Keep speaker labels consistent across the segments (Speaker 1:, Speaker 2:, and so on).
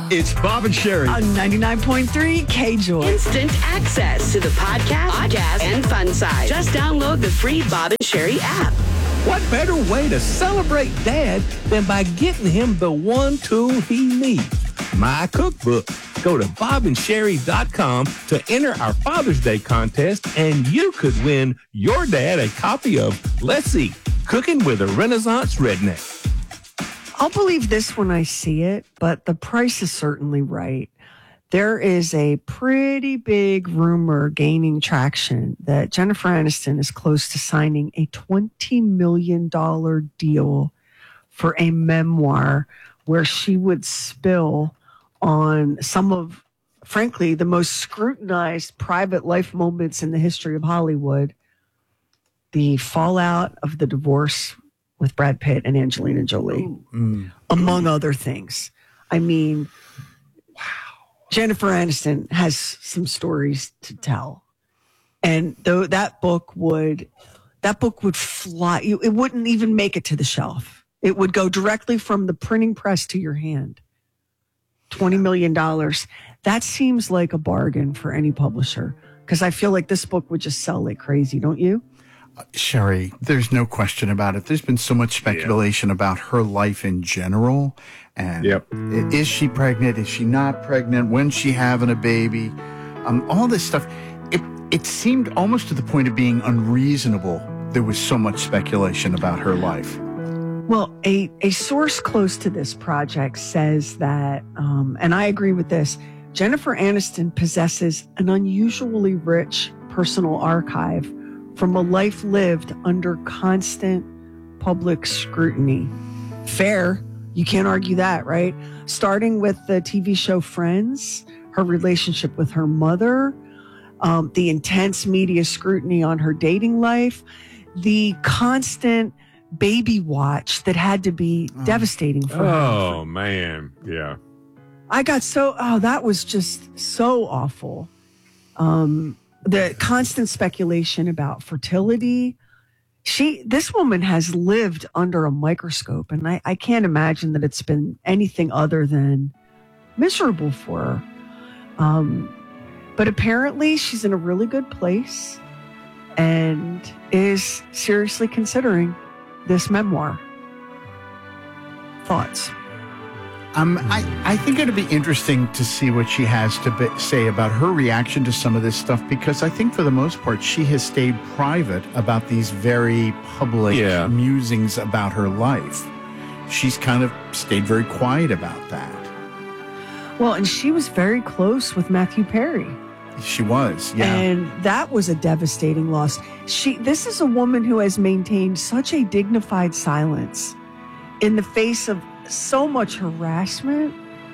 Speaker 1: It's Bob and Sherry.
Speaker 2: On 99.3 K-Joy.
Speaker 3: Instant access to the podcast, and fun side. Just download the free Bob and Sherry app.
Speaker 4: What better way to celebrate Dad than by getting him the one tool he needs? My cookbook. Go to bobandsherry.com to enter our Father's Day contest, and you could win your dad a copy of Let's Eat, Cooking with a Renaissance Redneck.
Speaker 2: I'll believe this when I see it, but the price is certainly right. There is a pretty big rumor gaining traction that Jennifer Aniston is close to signing a $20 million deal for a memoir where she would spill on some of, frankly, the most scrutinized private life moments in the history of Hollywood. The fallout of the divorce with Brad Pitt and Angelina Jolie, among other things. I mean, wow. Jennifer Aniston has some stories to tell. And though that book would fly, it wouldn't even make it to the shelf. It would go directly from the printing press to your hand. $20 million. That seems like a bargain for any publisher, because I feel like this book would just sell like crazy, don't you?
Speaker 5: Sherry, there's no question about it. There's been so much speculation about her life in general. And is she pregnant? Is she not pregnant? When's she having a baby? All this stuff. It seemed almost to the point of being unreasonable. There was so much speculation about her life.
Speaker 2: Well, a source close to this project says that, and I agree with this, Jennifer Aniston possesses an unusually rich personal archive from a life lived under constant public scrutiny. Fair. You can't argue that, right? Starting with the TV show Friends, her relationship with her mother, the intense media scrutiny on her dating life, the constant baby watch that had to be devastating for her.
Speaker 1: Oh, man. Yeah.
Speaker 2: That was just so awful. The constant speculation about fertility. This woman has lived under a microscope, and I can't imagine that it's been anything other than miserable for her. But apparently she's in a really good place and is seriously considering this memoir. Thoughts?
Speaker 5: I think it'd be interesting to see what she has to say about her reaction to some of this stuff, because I think for the most part she has stayed private about these very public musings about her life. She's kind of stayed very quiet about that.
Speaker 2: Well, and she was very close with Matthew Perry.
Speaker 5: She was, yeah.
Speaker 2: And that was a devastating loss. This is a woman who has maintained such a dignified silence in the face of so much harassment.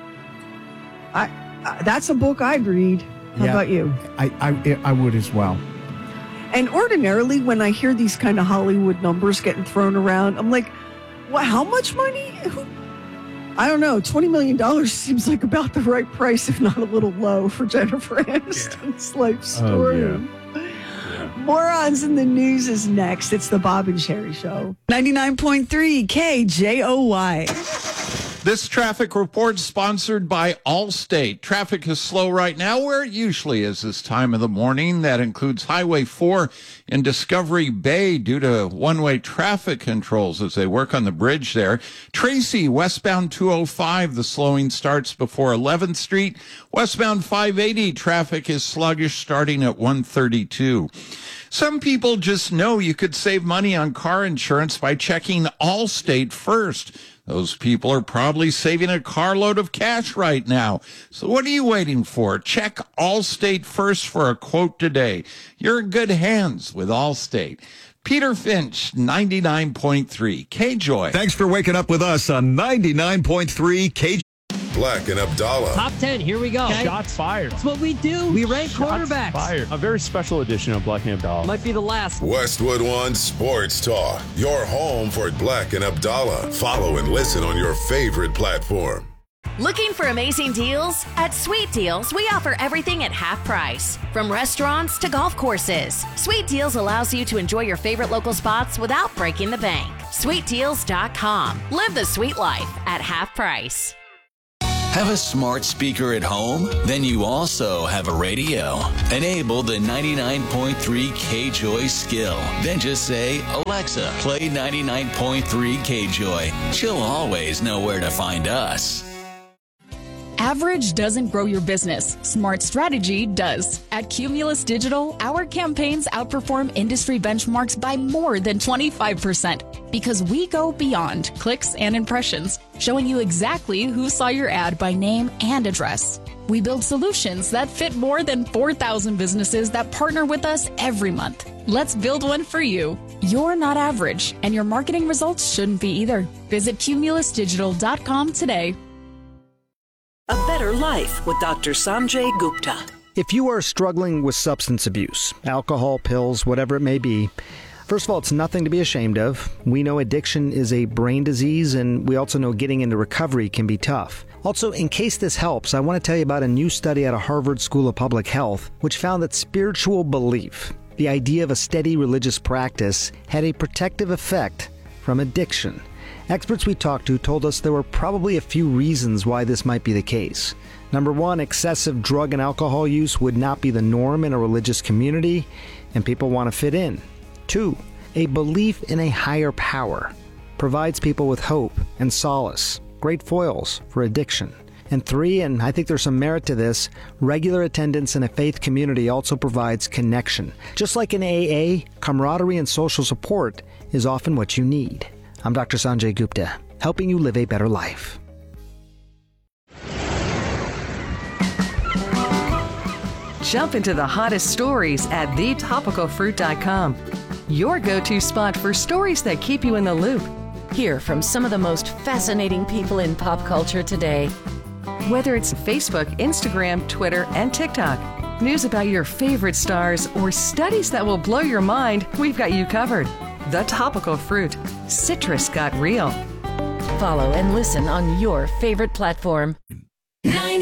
Speaker 2: That's a book I'd read. How about you?
Speaker 5: I would as well.
Speaker 2: And ordinarily, when I hear these kind of Hollywood numbers getting thrown around, I'm like, well, how much money? I don't know. $20 million seems like about the right price, if not a little low, for Jennifer Aniston's life story.
Speaker 1: Oh,
Speaker 2: Morons in the News is next. It's the Bob and Sherry Show. 99.3 KJOY.
Speaker 6: This traffic report is sponsored by Allstate. Traffic is slow right now, where it usually is this time of the morning. That includes Highway 4 in Discovery Bay due to one-way traffic controls as they work on the bridge there. Tracy, westbound 205, the slowing starts before 11th Street. Westbound 580, traffic is sluggish starting at 132. Some people just know you could save money on car insurance by checking Allstate first. Those people are probably saving a carload of cash right now. So what are you waiting for? Check Allstate first for a quote today. You're in good hands with Allstate. Peter Finch, 99.3 KJOY.
Speaker 1: Thanks for waking up with us on 99.3 KJOY.
Speaker 7: Black and Abdallah.
Speaker 8: Top 10, here we go.
Speaker 9: Okay? Shots fired.
Speaker 8: That's what we do. We rank quarterbacks.
Speaker 9: Fired. A very special edition of Black and Abdallah.
Speaker 8: Might be the last.
Speaker 7: Westwood One Sports Talk. Your home for Black and Abdallah. Follow and listen on your favorite platform.
Speaker 10: Looking for amazing deals? At Sweet Deals, we offer everything at half price. From restaurants to golf courses, Sweet Deals allows you to enjoy your favorite local spots without breaking the bank. SweetDeals.com. Live the sweet life at half price.
Speaker 11: Have a smart speaker at home? Then you also have a radio. Enable the 99.3 K-Joy skill. Then just say, Alexa, play 99.3 K-Joy. She'll always know where to find us.
Speaker 12: Average doesn't grow your business. Smart strategy does. At Cumulus Digital, our campaigns outperform industry benchmarks by more than 25% because we go beyond clicks and impressions, showing you exactly who saw your ad by name and address. We build solutions that fit more than 4,000 businesses that partner with us every month. Let's build one for you. You're not average, and your marketing results shouldn't be either. Visit cumulusdigital.com today.
Speaker 13: A Better Life with Dr. Sanjay Gupta.
Speaker 14: If you are struggling with substance abuse, alcohol, pills, whatever it may be, first of all, it's nothing to be ashamed of. We know addiction is a brain disease, and we also know getting into recovery can be tough. Also, in case this helps, I want to tell you about a new study out of Harvard School of Public Health, which found that spiritual belief, the idea of a steady religious practice, had a protective effect from addiction. Experts we talked to told us there were probably a few reasons why this might be the case. Number one, excessive drug and alcohol use would not be the norm in a religious community, and people want to fit in. Two, a belief in a higher power provides people with hope and solace, great foils for addiction. And three, and I think there's some merit to this, regular attendance in a faith community also provides connection. Just like in AA, camaraderie and social support is often what you need. I'm Dr. Sanjay Gupta, helping you live a better life.
Speaker 15: Jump into the hottest stories at thetopicalfruit.com. Your go-to spot for stories that keep you in the loop.
Speaker 10: Hear from some of the most fascinating people in pop culture today.
Speaker 15: Whether it's Facebook, Instagram, Twitter, and TikTok, news about your favorite stars, or studies that will blow your mind, we've got you covered. The Topical Fruit. Citrus got real.
Speaker 10: Follow and listen on your favorite platform.
Speaker 13: 99.3